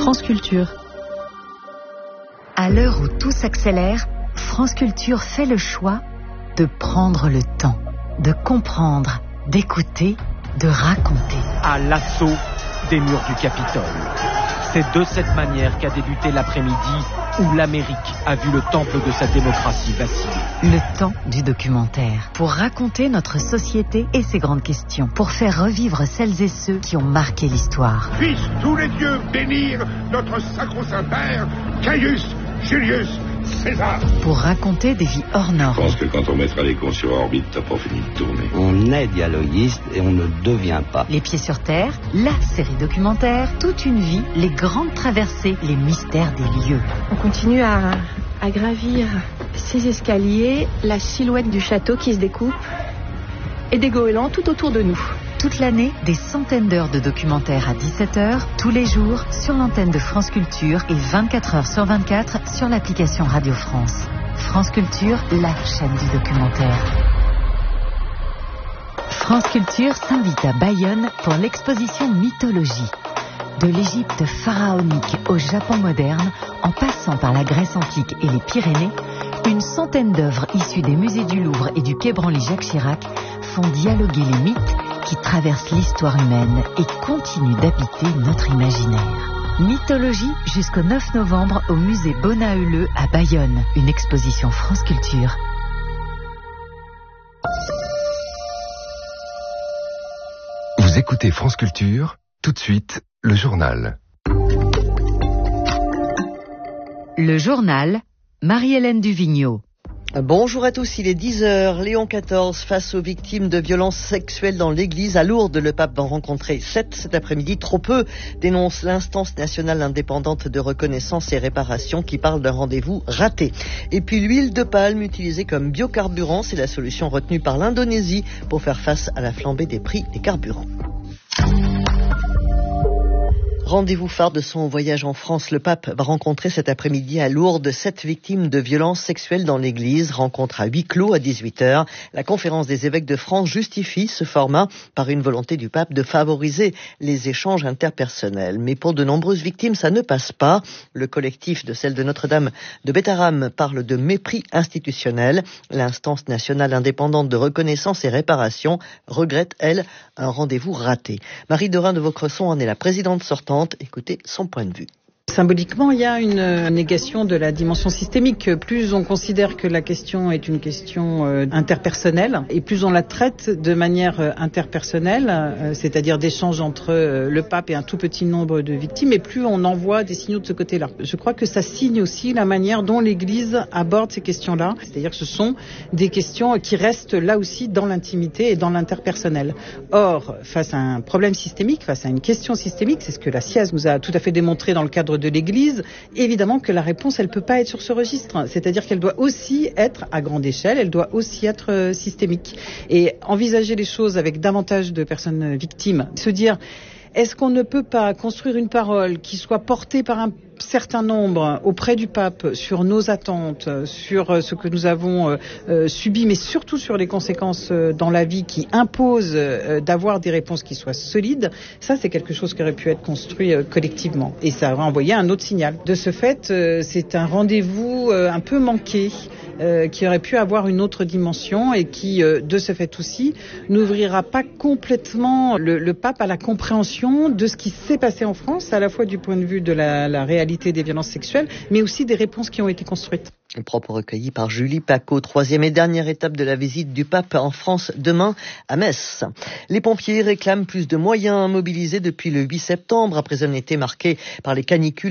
France Culture. À l'heure où tout s'accélère, France Culture fait le choix de prendre le temps, de comprendre, d'écouter, de raconter. À l'assaut des murs du Capitole. C'est de cette manière qu'a débuté l'après-midi où l'Amérique a vu le temple de sa démocratie vaciller. Le temps du documentaire. Pour raconter notre société et ses grandes questions. Pour faire revivre celles et ceux qui ont marqué l'histoire. Puissent tous les dieux bénir notre sacro-saint père, Caius Julius César. Pour raconter des vies hors normes. Je pense que quand on mettra les cons sur orbite, t'as pas fini de tourner. On est dialoguiste et on ne devient pas. Les pieds sur terre, la série documentaire, toute une vie, les grandes traversées, les mystères des lieux. On continue à gravir ces escaliers, la silhouette du château qui se découpe et des goélands tout autour de nous. Toute l'année, des centaines d'heures de documentaires à 17h, tous les jours, sur l'antenne de France Culture et 24h sur 24 sur l'application Radio France. France Culture, la chaîne du documentaire. France Culture s'invite à Bayonne pour l'exposition Mythologie. De l'Égypte pharaonique au Japon moderne, en passant par la Grèce antique et les Pyrénées, une centaine d'œuvres issues des musées du Louvre et du Quai Branly-Jacques Chirac font dialoguer les mythes qui traversent l'histoire humaine et continuent d'habiter notre imaginaire. Mythologie jusqu'au 9 novembre au musée Bonaeuleux à Bayonne, une exposition France Culture. Vous écoutez France Culture, tout de suite, le journal. Le journal, Marie-Hélène Duvigneau. Bonjour à tous, il est 10h. Léon XIV face aux victimes de violences sexuelles dans l'église. À Lourdes, le pape va en rencontrer 7 cet après-midi. Trop peu, dénonce l'instance nationale indépendante de reconnaissance et réparation qui parle d'un rendez-vous raté. Et puis l'huile de palme utilisée comme biocarburant, c'est la solution retenue par l'Indonésie pour faire face à la flambée des prix des carburants. Rendez-vous phare de son voyage en France, le pape va rencontrer cet après-midi à Lourdes 7 victimes de violences sexuelles dans l'église. Rencontre à huis clos à 18h. La conférence des évêques de France justifie ce format par une volonté du pape de favoriser les échanges interpersonnels. Mais pour de nombreuses victimes, ça ne passe pas. Le collectif de celle de Notre-Dame de Bétarame parle de mépris institutionnel. L'instance nationale indépendante de reconnaissance et réparation regrette, elle, un rendez-vous raté. Marie Dorin de Vaucresson en est la présidente sortante. Écoutez son point de vue. Symboliquement, il y a une négation de la dimension systémique. Plus on considère que la question est une question interpersonnelle, et plus on la traite de manière interpersonnelle, c'est-à-dire d'échanges entre le pape et un tout petit nombre de victimes, et plus on envoie des signaux de ce côté-là. Je crois que ça signe aussi la manière dont l'Église aborde ces questions-là, c'est-à-dire que ce sont des questions qui restent là aussi dans l'intimité et dans l'interpersonnel. Or, face à un problème systémique, face à une question systémique, c'est ce que la SIAZ nous a tout à fait démontré dans le cadre de l'Église, évidemment que la réponse, elle peut pas être sur ce registre. C'est-à-dire qu'elle doit aussi être à grande échelle, elle doit aussi être systémique. Et envisager les choses avec davantage de personnes victimes, se dire, est-ce qu'on ne peut pas construire une parole qui soit portée par un certain nombre auprès du pape sur nos attentes, sur ce que nous avons subi, mais surtout sur les conséquences dans la vie qui imposent d'avoir des réponses qui soient solides. Ça, c'est quelque chose qui aurait pu être construit collectivement. Et ça aurait envoyé un autre signal. De ce fait, c'est un rendez-vous un peu manqué, qui aurait pu avoir une autre dimension et qui, de ce fait aussi, n'ouvrira pas complètement le pape à la compréhension de ce qui s'est passé en France, à la fois du point de vue de la réalité des violences sexuelles, mais aussi des réponses qui ont été construites. Un propos recueilli par Julie Pacaud. 3e et dernière étape de la visite du pape en France demain à Metz. Les pompiers réclament plus de moyens mobilisés depuis le 8 septembre, après un été marqué par les canicules